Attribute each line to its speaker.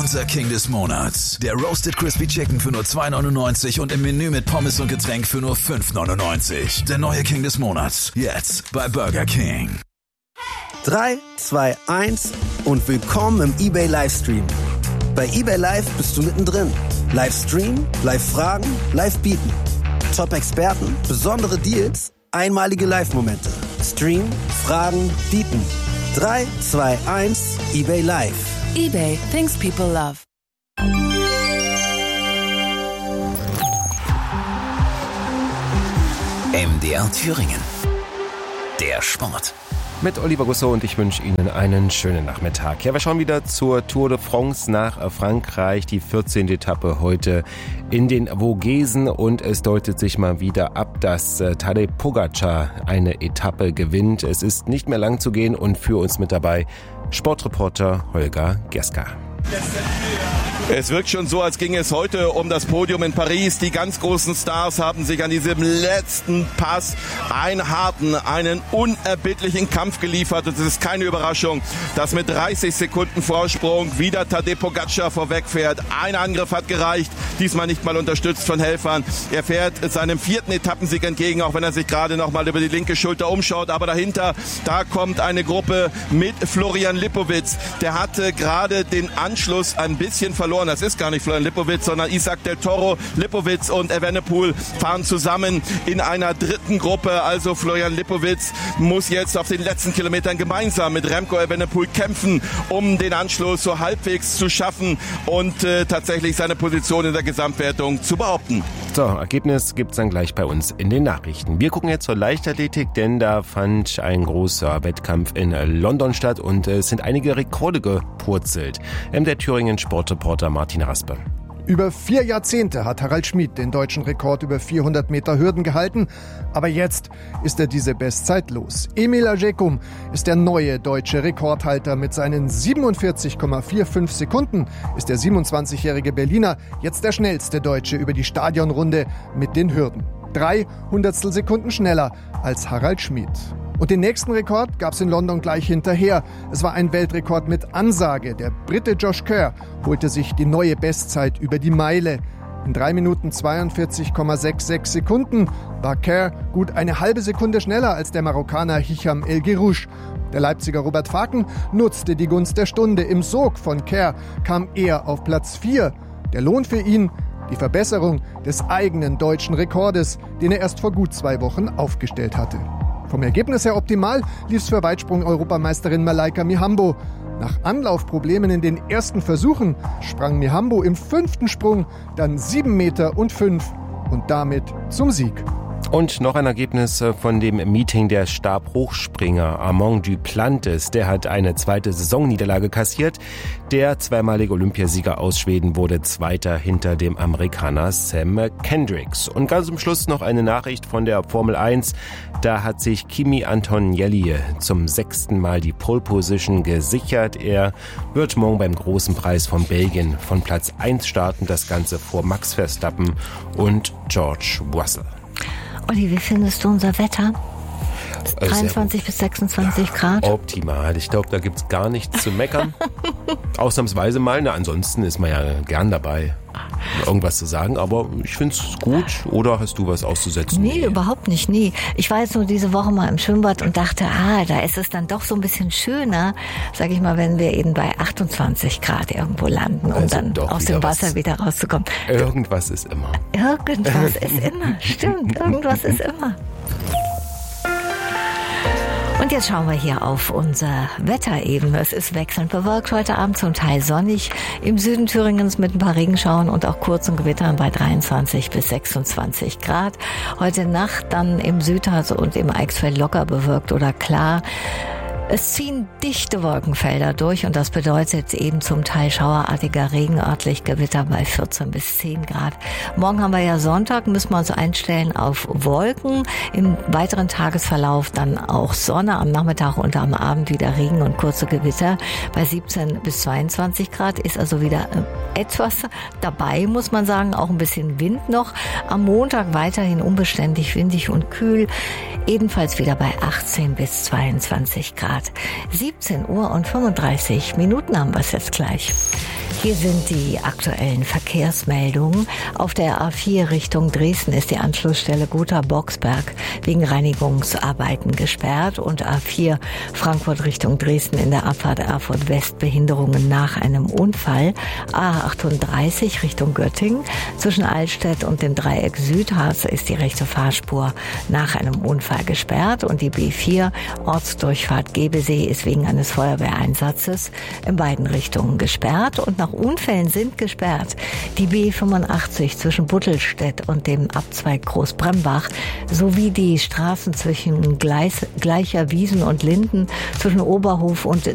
Speaker 1: Burger King des Monats. Der Roasted Crispy Chicken für nur $2,99 und im Menü mit Pommes und Getränk für nur $5,99. Der neue King des Monats. Jetzt bei Burger King.
Speaker 2: 3, 2, 1 und willkommen im eBay Livestream. Bei eBay Live bist du mittendrin. Livestream, Live-Fragen, Live-Bieten. Top-Experten, besondere Deals, einmalige Live-Momente. Stream, Fragen, Bieten. 3, 2, 1, eBay Live.
Speaker 3: eBay, things people love.
Speaker 1: MDR Thüringen. Der Sport.
Speaker 4: Mit Oliver Gusso und ich wünsche Ihnen einen schönen Nachmittag. Ja, wir schauen wieder zur Tour de France nach Frankreich. Die 14. Etappe heute in den Vogesen und es deutet sich mal wieder ab, dass Tadej Pogačar eine Etappe gewinnt. Es ist nicht mehr lang zu gehen und für uns mit dabei Sportreporter Holger Gerska.
Speaker 5: Es wirkt schon so, als ginge es heute um das Podium in Paris. Die ganz großen Stars haben sich an diesem letzten Pass einen unerbittlichen Kampf geliefert. Und es ist keine Überraschung, dass mit 30 Sekunden Vorsprung wieder Tadej Pogačar vorwegfährt. Ein Angriff hat gereicht, diesmal nicht mal unterstützt von Helfern. Er fährt seinem 4. Etappensieg entgegen, auch wenn er sich gerade noch mal über die linke Schulter umschaut. Aber dahinter, da kommt eine Gruppe mit Florian Lipowitz. Der hatte gerade den Anschluss ein bisschen verloren. Das ist gar nicht Florian Lipowitz, sondern Isaac del Toro. Lipowitz und Evenepoel fahren zusammen in einer dritten Gruppe. Also Florian Lipowitz muss jetzt auf den letzten Kilometern gemeinsam mit Remco Evenepoel kämpfen, um den Anschluss so halbwegs zu schaffen und tatsächlich seine Position in der Gesamtwertung zu behaupten.
Speaker 4: So, Ergebnis gibt's dann gleich bei uns in den Nachrichten. Wir gucken jetzt zur Leichtathletik, denn da fand ein großer Wettkampf in London statt und es sind einige Rekorde gepurzelt. Der Thüringen Sportreporter Martin Raspe.
Speaker 6: Über 4 Jahrzehnte hat Harald Schmid den deutschen Rekord über 400 Meter Hürden gehalten. Aber jetzt ist er diese Bestzeit los. Emil Ajekum ist der neue deutsche Rekordhalter. Mit seinen 47,45 Sekunden ist der 27-jährige Berliner jetzt der schnellste Deutsche über die Stadionrunde mit den Hürden. 3 Hundertstelsekunden schneller als Harald Schmid. Und den nächsten Rekord gab es in London gleich hinterher. Es war ein Weltrekord mit Ansage. Der Brite Josh Kerr holte sich die neue Bestzeit über die Meile. In 3 Minuten 42,66 Sekunden war Kerr gut eine halbe Sekunde schneller als der Marokkaner Hicham El Guerrouj. Der Leipziger Robert Faken nutzte die Gunst der Stunde. Im Sog von Kerr kam er auf Platz 4. Der Lohn für ihn? Die Verbesserung des eigenen deutschen Rekordes, den er erst vor gut 2 Wochen aufgestellt hatte. Vom Ergebnis her optimal lief's für Weitsprung-Europameisterin Malaika Mihambo. Nach Anlaufproblemen in den ersten Versuchen sprang Mihambo im 5. Sprung dann 7,05 Meter und damit zum Sieg.
Speaker 4: Und noch ein Ergebnis von dem Meeting der Stabhochspringer Armand Duplantis. Der hat eine 2. Saisonniederlage kassiert. Der zweimalige Olympiasieger aus Schweden wurde 2. hinter dem Amerikaner Sam Kendricks. Und ganz zum Schluss noch eine Nachricht von der Formel 1. Da hat sich Kimi Antonelli zum 6. Mal die Pole Position gesichert. Er wird morgen beim großen Preis von Belgien von Platz 1 starten. Das Ganze vor Max Verstappen und George Russell.
Speaker 7: Olli, wie findest du unser Wetter? 23 bis 26 Grad.
Speaker 4: Optimal. Ich glaube, da gibt's gar nichts zu meckern. Ausnahmsweise mal. Na, ansonsten ist man ja gern dabei, irgendwas zu sagen. Aber ich finde es gut. Oder hast du was auszusetzen?
Speaker 7: Nee, überhaupt nicht. Nee. Ich war jetzt nur diese Woche mal im Schwimmbad und dachte, da ist es dann doch so ein bisschen schöner, sag ich mal, wenn wir eben bei 28 Grad irgendwo landen, um dann aus dem Wasser wieder rauszukommen.
Speaker 4: Irgendwas ist immer.
Speaker 7: Irgendwas ist immer. Stimmt, irgendwas ist immer. Und jetzt schauen wir hier auf unser Wetter eben. Es ist wechselnd bewölkt heute Abend, zum Teil sonnig. Im Süden Thüringens mit ein paar Regenschauern und auch kurzen Gewittern bei 23 bis 26 Grad. Heute Nacht dann im Südharz und im Eichsfeld locker bewölkt oder klar. Es ziehen dichte Wolkenfelder durch und das bedeutet eben zum Teil schauerartiger Regen, örtlich Gewitter bei 14 bis 10 Grad. Morgen haben wir ja Sonntag, müssen wir uns einstellen auf Wolken. Im weiteren Tagesverlauf dann auch Sonne, am Nachmittag und am Abend wieder Regen und kurze Gewitter bei 17 bis 22 Grad. Ist also wieder etwas dabei, muss man sagen, auch ein bisschen Wind noch. Am Montag weiterhin unbeständig, windig und kühl, ebenfalls wieder bei 18 bis 22 Grad. 17 Uhr und 35 Minuten haben wir es jetzt gleich. Hier sind die aktuellen Verkehrsmeldungen. Auf der A4 Richtung Dresden ist die Anschlussstelle Gotha-Boxberg wegen Reinigungsarbeiten gesperrt und A4 Frankfurt Richtung Dresden in der Abfahrt Erfurt West Behinderungen nach einem Unfall. A38 Richtung Göttingen zwischen Altstedt und dem Dreieck Südharz ist die rechte Fahrspur nach einem Unfall gesperrt und die B4 Ortsdurchfahrt Gebesee ist wegen eines Feuerwehreinsatzes in beiden Richtungen gesperrt und nach Unfällen sind gesperrt die B85 zwischen Buttelstedt und dem Abzweig Großbrembach sowie die Straßen zwischen Gleicher Wiesen und Linden zwischen Oberhof und